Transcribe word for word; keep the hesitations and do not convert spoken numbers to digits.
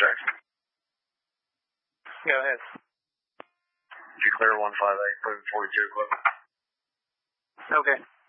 Jackson. Go ahead. You clear one five eight, moving forty-two equipment. Okay.